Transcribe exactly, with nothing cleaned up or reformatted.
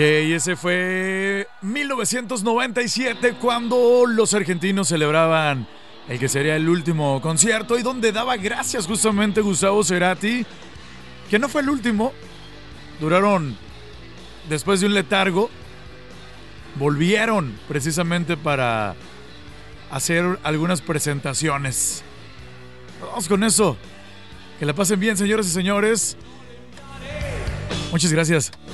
Y ese fue mil novecientos noventa y siete, cuando los argentinos celebraban el que sería el último concierto y donde daba gracias justamente Gustavo Cerati, que no fue el último. Duraron, después de un letargo, volvieron precisamente para hacer algunas presentaciones. Vamos con eso. Que la pasen bien, señoras y señores. Muchas gracias.